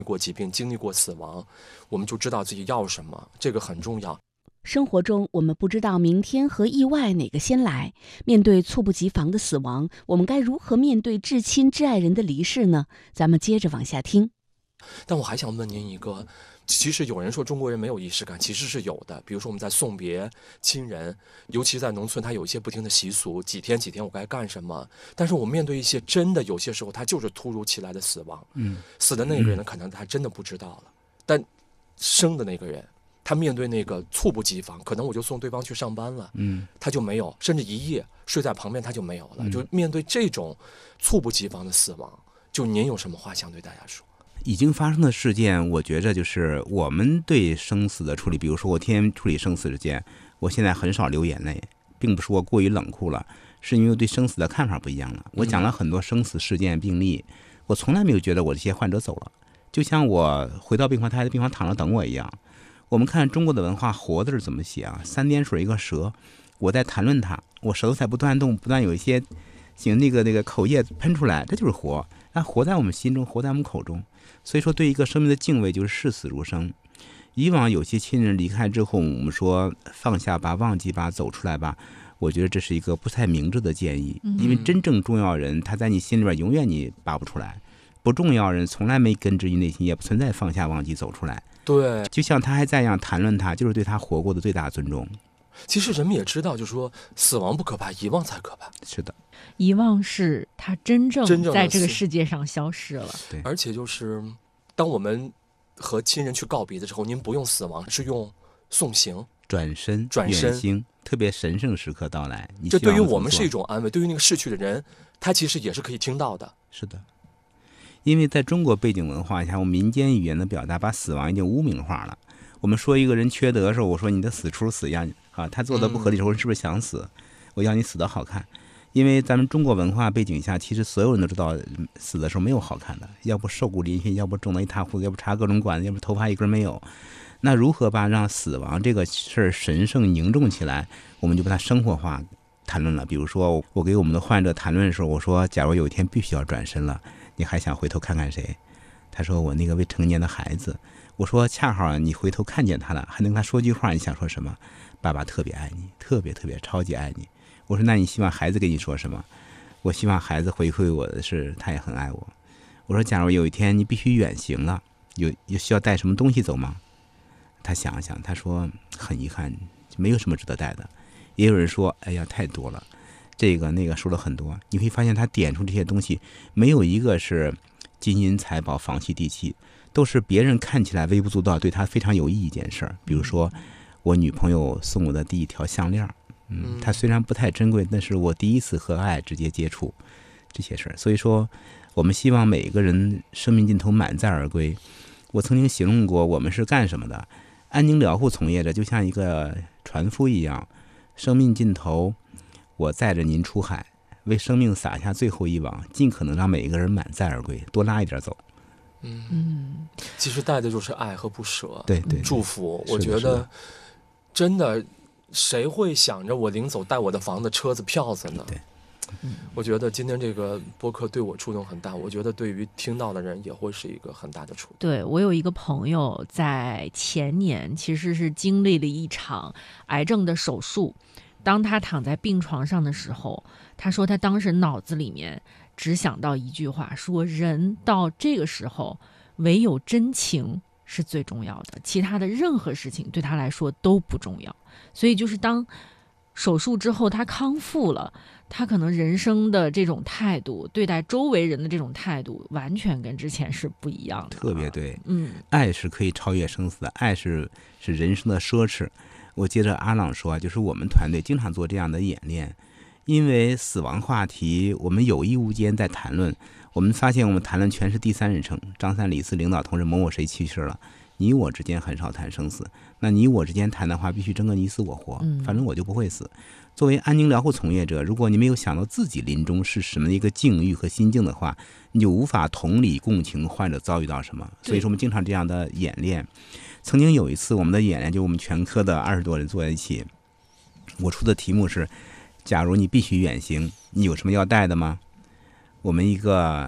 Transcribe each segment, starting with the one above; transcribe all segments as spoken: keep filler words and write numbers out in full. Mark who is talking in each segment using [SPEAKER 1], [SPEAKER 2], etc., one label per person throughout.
[SPEAKER 1] 过疾病，经历过死亡，我们就知道自己要什么，这个很重要。
[SPEAKER 2] 生活中，我们不知道明天和意外哪个先来。面对猝不及防的死亡，我们该如何面对至亲至爱人的离世呢？咱们接着往下听。
[SPEAKER 1] 但我还想问您一个，其实有人说中国人没有仪式感，其实是有的。比如说我们在送别亲人，尤其在农村，他有一些不停的习俗，几天几天我该干什么。但是我面对一些真的有些时候，他就是突如其来的死亡。
[SPEAKER 3] 嗯，
[SPEAKER 1] 死的那个人呢，可能他真的不知道了，但生的那个人，他面对那个猝不及防，可能我就送对方去上班了，
[SPEAKER 3] 嗯，
[SPEAKER 1] 他就没有，甚至一夜睡在旁边他就没有了。
[SPEAKER 3] 嗯、
[SPEAKER 1] 就面对这种猝不及防的死亡，就您有什么话想对大家说？
[SPEAKER 3] 已经发生的事件，我觉着就是我们对生死的处理，比如说我天天处理生死事件，我现在很少流眼泪，并不是我过于冷酷了，是因为我对生死的看法不一样了。我讲了很多生死事件病例，我从来没有觉得我这些患者走了，就像我回到病房，他还在病房躺着等我一样。我们看中国的文化，活字是怎么写啊？三点水一个舌，我在谈论它，我舌头在不断动，不断有一些行那个那个口液喷出来，这就是活。那活在我们心中，活在我们口中。所以说，对一个生命的敬畏就是视死如生。以往有些亲人离开之后，我们说放下吧，忘记吧，走出来吧，我觉得这是一个不太明智的建议。因为真正重要人，他在你心里边永远你拔不出来。不重要人从来没根植于内心，也不存在放下忘记走出来。
[SPEAKER 1] 对，
[SPEAKER 3] 就像他还在一样谈论他，就是对他活过的最大尊重。
[SPEAKER 1] 其实人们也知道，就是说死亡不可怕，遗忘才可怕。
[SPEAKER 3] 是的，
[SPEAKER 4] 遗忘是他真正在这个世界上消失了。
[SPEAKER 3] 对，
[SPEAKER 1] 而且就是当我们和亲人去告别的时候，您不用死亡，是用送行、
[SPEAKER 3] 转身、
[SPEAKER 1] 转身
[SPEAKER 3] 远行，特别神圣时刻到来。
[SPEAKER 1] 这对于我们是一种安慰，对于那个逝去的人，他其实也是可以听到的。
[SPEAKER 3] 是的。因为在中国背景文化下，我们民间语言的表达把死亡已经污名化了。我们说一个人缺德的时候，我说你的死出死样啊，他做的不合理的时候，是不是想死？我要你死的好看。因为咱们中国文化背景下，其实所有人都知道死的时候没有好看的，要不瘦骨嶙峋，要不肿得一塌糊涂，要不插各种管子，要不头发一根没有。那如何把让死亡这个事儿神圣凝重起来，我们就把它生活化谈论了。比如说我给我们的患者谈论的时候，我说假如有一天必须要转身了，你还想回头看看谁？他说我那个未成年的孩子。我说恰好你回头看见他了，还能跟他说句话，你想说什么？爸爸特别爱你，特别特别超级爱你。我说那你希望孩子跟你说什么？我希望孩子回馈我的是他也很爱我。我说假如有一天你必须远行了，有有需要带什么东西走吗？他想了想，他说很遗憾，没有什么值得带的。也有人说哎呀太多了，这个那个说了很多。你会发现他点出这些东西，没有一个是金银财宝房契地契，都是别人看起来微不足道，对他非常有意义一件事儿。比如说我女朋友送我的第一条项链，嗯，它虽然不太珍贵，但是我第一次和爱直接接触这些事儿。所以说我们希望每个人生命尽头满载而归。我曾经形容过我们是干什么的，安宁疗护从业者就像一个船夫一样，生命尽头我载着您出海，为生命撒下最后一网，尽可能让每一个人满载而归，多拉一点走。
[SPEAKER 1] 嗯嗯，其实带的就是爱和不舍，
[SPEAKER 3] 对 对, 对，
[SPEAKER 1] 祝福。我觉得真的，谁会想着我临走带我的房子、车子、票子呢？
[SPEAKER 3] 对，
[SPEAKER 1] 我觉得今天这个播客对我触动很大，我觉得对于听到的人也会是一个很大的触动。
[SPEAKER 4] 对，我有一个朋友在前年其实是经历了一场癌症的手术，当他躺在病床上的时候，他说他当时脑子里面只想到一句话，说人到这个时候唯有真情是最重要的，其他的任何事情对他来说都不重要。所以就是当手术之后他康复了，他可能人生的这种态度，对待周围人的这种态度完全跟之前是不一样的。
[SPEAKER 3] 特别对，
[SPEAKER 4] 嗯，
[SPEAKER 3] 爱是可以超越生死的，爱是是人生的奢侈。我接着阿朗说，就是我们团队经常做这样的演练，因为死亡话题我们有意无间在谈论，我们发现我们谈论全是第三人称，张三李四领导同志某某谁去世了，你我之间很少谈生死，那你我之间谈的话必须争个你死我活，反正我就不会死。作为安宁疗护从业者，如果你没有想到自己临终是什么一个境遇和心境的话，你就无法同理共情患者遭遇到什么。所以说我们经常这样的演练。曾经有一次我们的演练，就我们全科的二十多人坐在一起，我出的题目是假如你必须远行，你有什么要带的吗？我们一个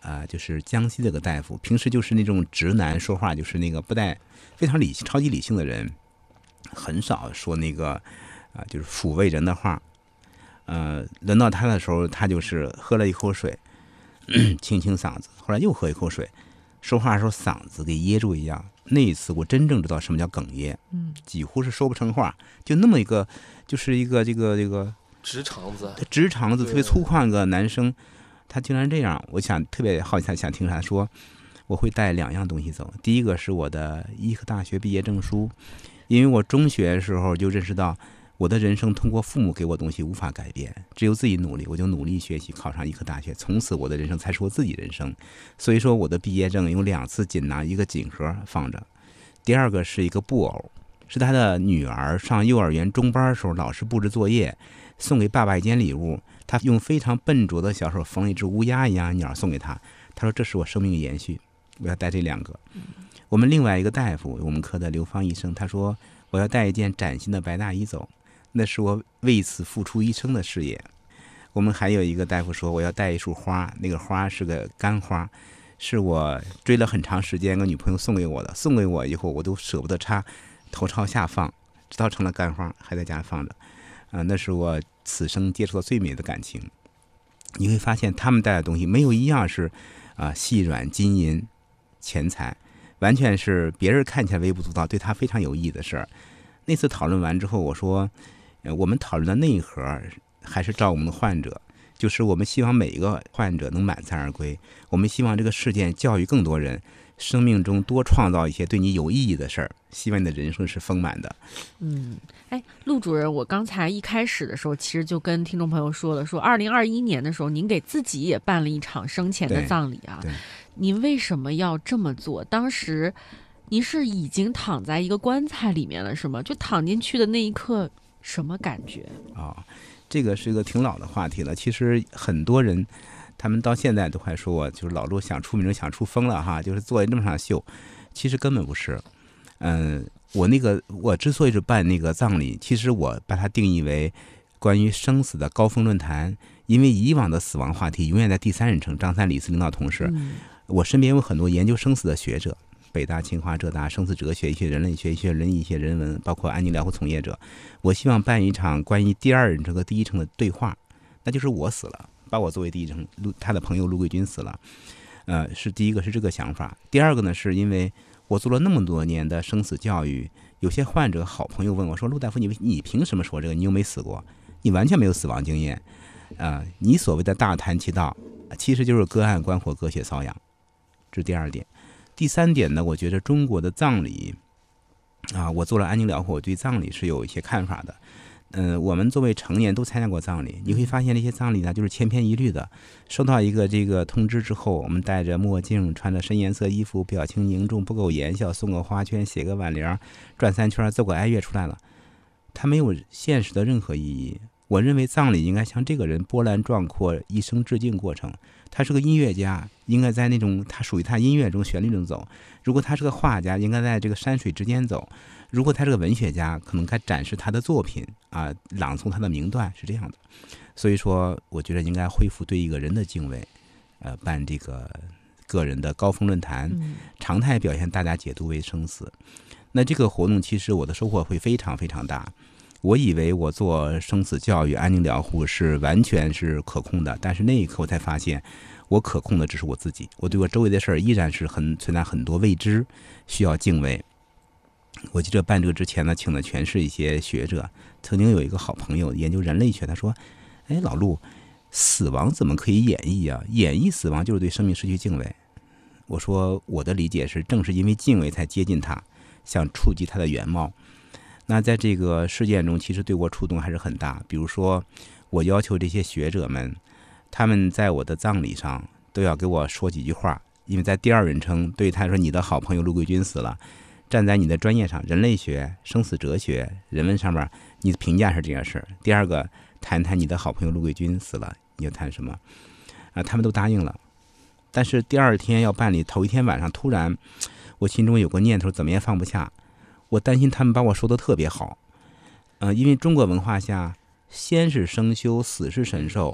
[SPEAKER 3] 啊、呃，就是江西这个大夫，平时就是那种直男，说话就是那个不带非常理性、超级理性的人，很少说那个啊、呃，就是抚慰人的话。呃，轮到他的时候，他就是喝了一口水，清清嗓子，后来又喝一口水，说话的时候嗓子给噎住一样。那一次我真正知道什么叫哽咽，嗯，几乎是说不成话，就那么一个，就是一个这个这个
[SPEAKER 1] 直肠子，
[SPEAKER 3] 直肠子特别粗犷个男生，他竟然这样。我想特别好奇，他想听啥说。我会带两样东西走，第一个是我的医科大学毕业证书，因为我中学的时候就认识到。我的人生通过父母给我东西无法改变，只有自己努力，我就努力学习，考上医科大学，从此我的人生才是我自己人生。所以说我的毕业证有两次锦囊，一个锦盒放着，第二个是一个布偶，是他的女儿上幼儿园中班的时候，老师布置作业，送给爸爸一件礼物，他用非常笨拙的小手缝了一只乌鸦一样的鸟送给他，他说这是我生命的延续，我要带这两个。我们另外一个大夫，我们科的刘芳医生，他说我要带一件崭新的白大衣走，那是我为此付出一生的事业。我们还有一个大夫说我要带一束花，那个花是个干花，是我追了很长时间个女朋友送给我的，送给我以后我都舍不得插，头朝下放，直到成了干花还在家放着。啊、呃，那是我此生接触到最美的感情。你会发现他们带的东西没有一样是啊、呃、细软金银钱财，完全是别人看起来微不足道，对他非常有意义的事儿。那次讨论完之后，我说我们讨论的内核还是照我们的患者，就是我们希望每一个患者能满载而归，我们希望这个事件教育更多人，生命中多创造一些对你有意义的事儿，希望你的人生是丰满的。
[SPEAKER 4] 嗯，哎，陆主任，我刚才一开始的时候其实就跟听众朋友说了，说二零二一年的时候您给自己也办了一场生前的葬礼啊，您为什么要这么做？当时您是已经躺在一个棺材里面了是吗？就躺进去的那一刻什么感觉
[SPEAKER 3] 啊、哦？这个是一个挺老的话题了。其实很多人，他们到现在都还说我就是老陆想出名想出风了哈，就是做了这么场秀。其实根本不是。嗯、呃，我那个我之所以是办那个葬礼，其实我把它定义为关于生死的高峰论坛。因为以往的死亡话题永远在第三人称，张三李四领导同事。嗯、我身边有很多研究生死的学者。北大、清华、浙大生死哲学、一些人类学、一些人一些人文，包括安宁疗护从业者，我希望办一场关于第二人称和第一称的对话，那就是我死了，把我作为第一称，他的朋友陆桂军死了，呃，是第一个是这个想法。第二个呢，是因为我做了那么多年的生死教育，有些患者好朋友问我说：“陆大夫，你你凭什么说这个？你又没死过，你完全没有死亡经验，啊、呃，你所谓的大谈其道，其实就是隔岸观火、隔血搔痒。”这是第二点。第三点呢，我觉得中国的葬礼啊，我做了安宁疗护，我对葬礼是有一些看法的。嗯、呃，我们作为成年都参加过葬礼，你会发现这些葬礼呢就是千篇一律的。收到一个这个通知之后，我们戴着墨镜，穿着深颜色衣服，表情凝重，不苟言笑，送个花圈，写个挽联，转三圈，奏个哀乐出来了。它没有现实的任何意义。我认为葬礼应该像这个人波澜壮阔一生致敬过程。他是个音乐家，应该在那种他属于他音乐中旋律中走；如果他是个画家，应该在这个山水之间走；如果他是个文学家，可能该展示他的作品啊，朗诵他的名段，是这样的。所以说，我觉得应该恢复对一个人的敬畏，呃，办这个个人的高峰论坛，常态表现大家解读为生死。那这个活动其实我的收获会非常非常大。我以为我做生死教育、安宁疗护是完全是可控的，但是那一刻我才发现，我可控的只是我自己。我对我周围的事儿依然是很存在很多未知，需要敬畏。我记得办这个之前呢，请的全是一些学者。曾经有一个好朋友研究人类学，他说：“哎，老陆，死亡怎么可以演绎啊？演绎死亡就是对生命失去敬畏。”我说我的理解是，正是因为敬畏才接近它，想触及它的原貌。那在这个事件中，其实对我触动还是很大。比如说，我要求这些学者们，他们在我的葬礼上都要给我说几句话，因为在第二人称对他说：“你的好朋友陆桂军死了。”站在你的专业上，人类学、生死哲学、人文上面，你的评价是这件事。第二个，谈谈你的好朋友陆桂军死了，你要谈什么？啊，他们都答应了。但是第二天要办理，头一天晚上，突然我心中有个念头，怎么也放不下。我担心他们把我说的特别好，呃，因为中国文化下，先是生修，死是神兽，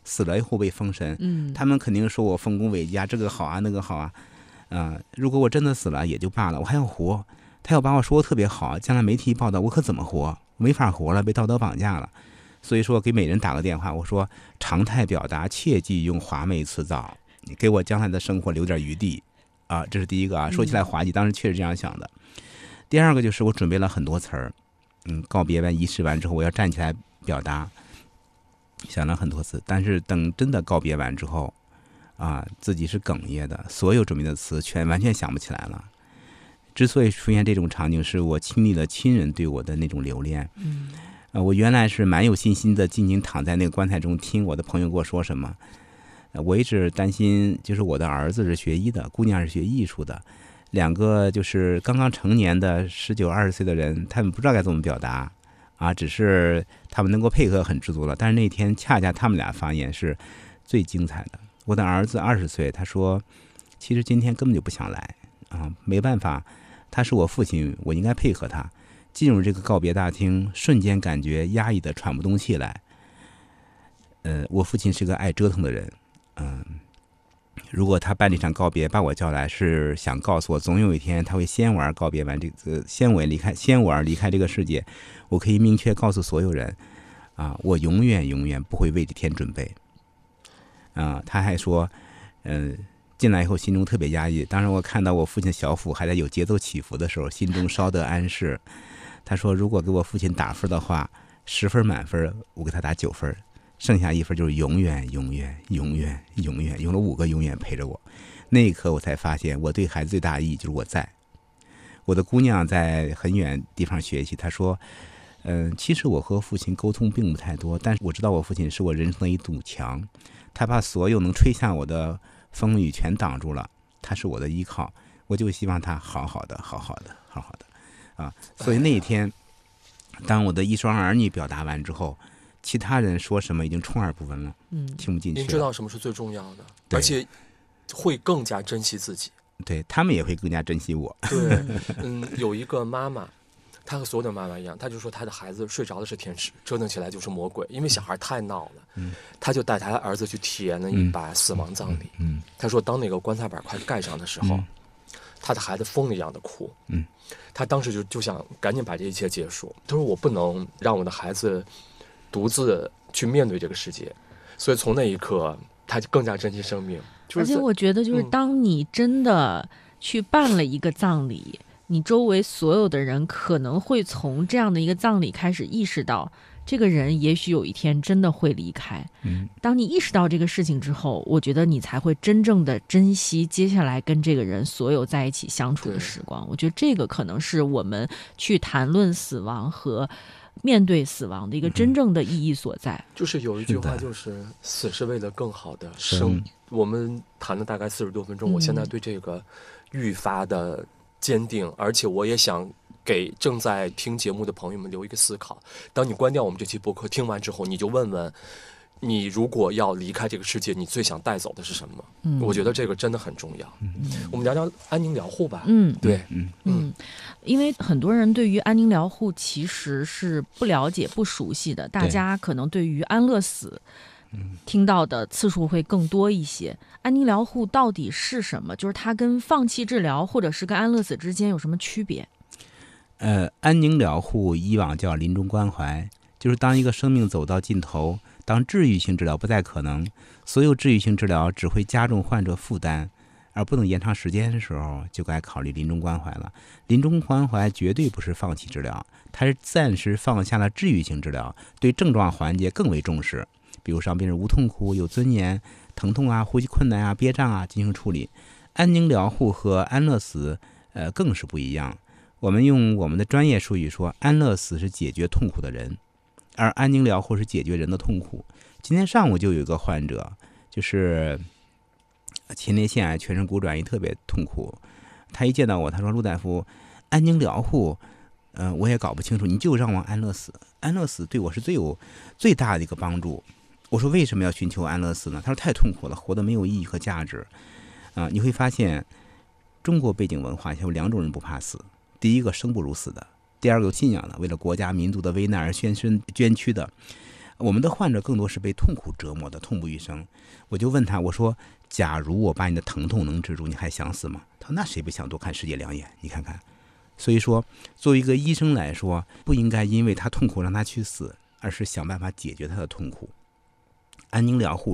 [SPEAKER 3] 死了以后被封神，
[SPEAKER 4] 嗯，
[SPEAKER 3] 他们肯定说我丰功伟绩啊，这个好啊，那个好啊，啊、呃，如果我真的死了也就罢了，我还要活，他要把我说的特别好，将来媒体报道我可怎么活？没法活了，被道德绑架了。所以说给每人打个电话，我说常态表达，切忌用华美辞藻，你给我将来的生活留点余地啊，这是第一个啊。说起来滑稽，当时确实这样想的。第二个就是我准备了很多词儿，嗯，告别完仪式完之后，我要站起来表达，想了很多次，但是等真的告别完之后，啊，自己是哽咽的，所有准备的词全完全想不起来了。之所以出现这种场景，是我亲历了亲人对我的那种留恋。
[SPEAKER 4] 嗯。
[SPEAKER 3] 呃，我原来是蛮有信心的，静静躺在那个棺材中，听我的朋友给我说什么。呃、我一直担心，就是我的儿子是学医的，姑娘是学艺术的，两个就是刚刚成年的十九二十岁的人，他们不知道该怎么表达啊，只是他们能够配合很知足了。但是那天恰恰他们俩发言是最精彩的。我的儿子二十岁，他说，其实今天根本就不想来啊，没办法，他是我父亲，我应该配合他。进入这个告别大厅，瞬间感觉压抑的喘不动气来。呃，我父亲是个爱折腾的人，嗯、呃，如果他办这场告别把我叫来，是想告诉我，总有一天他会先我而告别完这个，先我离开，先我而离开这个世界。我可以明确告诉所有人，啊，我永远永远不会为这天准备。啊，他还说，嗯、呃。进来以后心中特别压抑，当时我看到我父亲小腹还在有节奏起伏的时候，心中稍得安适。他说如果给我父亲打分的话，十分满分我给他打九分，剩下一分就是永远永远永远永远，用了五个永远陪着我。那一刻我才发现，我对孩子最大的意义就是我在。我的姑娘在很远地方学习，她说嗯、呃，其实我和父亲沟通并不太多，但是我知道我父亲是我人生的一堵墙，他把所有能吹向我的风雨全挡住了，他是我的依靠，我就希望他好好的好好的好好的啊！所以那一天，当我的一双儿女表达完之后，其他人说什么已经充耳不闻了，嗯，听不进去了。
[SPEAKER 1] 您知道什么是最重要的，而且会更加珍惜自己，
[SPEAKER 3] 对他们也会更加珍惜我。
[SPEAKER 1] 对，嗯，有一个妈妈，她和所有的妈妈一样，她就说她的孩子睡着的是天使，折腾起来就是魔鬼，因为小孩太闹了。嗯，她就带她的儿子去体验了一把死亡葬礼。嗯，她说当那个棺材板快盖上的时候，她的孩子疯了一样的哭。嗯，她当时就就想赶紧把这一切结束。她说我不能让我的孩子独自去面对这个世界，所以从那一刻，她就更加珍惜生命。就是、
[SPEAKER 4] 而且我觉得，就是当你真的去办了一个葬礼。嗯，你周围所有的人可能会从这样的一个葬礼开始意识到，这个人也许有一天真的会离开。嗯，当你意识到这个事情之后，我觉得你才会真正的珍惜接下来跟这个人所有在一起相处的时光。我觉得这个可能是我们去谈论死亡和面对死亡的一个真正的意义所在。嗯，
[SPEAKER 1] 就是有一句话，就是死是为了更好的生。我们谈了大概四十多分钟，嗯，我现在对这个愈发的坚定，而且我也想给正在听节目的朋友们留一个思考。当你关掉我们这期播客听完之后，你就问问你，如果要离开这个世界，你最想带走的是什么？嗯，我觉得这个真的很重要。嗯，我们聊聊安宁疗护吧。嗯，对，嗯
[SPEAKER 4] 嗯，因为很多人对于安宁疗护其实是不了解、不熟悉的，大家可能对于安乐死听到的次数会更多一些。安宁疗护到底是什么？就是它跟放弃治疗或者是跟安乐死之间有什么区别？
[SPEAKER 3] 呃，安宁疗护以往叫临终关怀，就是当一个生命走到尽头，当治愈性治疗不再可能，所有治愈性治疗只会加重患者负担，而不能延长时间的时候，就该考虑临终关怀了。临终关怀绝对不是放弃治疗，它是暂时放下了治愈性治疗，对症状环节更为重视，比如让病人无痛苦、有尊严，疼痛啊、呼吸困难啊、憋胀啊进行处理。安宁疗护和安乐死呃更是不一样。我们用我们的专业术语说，安乐死是解决痛苦的人，而安宁疗护是解决人的痛苦。今天上午就有一个患者，就是前列腺癌全身骨转移，特别痛苦。他一见到我，他说：“陆大夫，安宁疗护，呃，我也搞不清楚，你就让我安乐死。安乐死对我是最有最大的一个帮助。”我说：“为什么要寻求安乐死呢？”他说：“太痛苦了，活得没有意义和价值。”啊、呃，你会发现，中国背景文化下有两种人不怕死。第一个生不如死的，第二个有信仰的，为了国家民族的危难而献身捐躯的， 我们的患者更多是被痛苦折磨的，痛不欲生。我就问他，我说假如我把你的疼痛能治住，你还想死吗？他说那谁不想多看世界两眼，你看看。所以说作为一个医生来说，不应该因为他痛苦让他去死，而是想办法解决他的痛苦。安宁疗护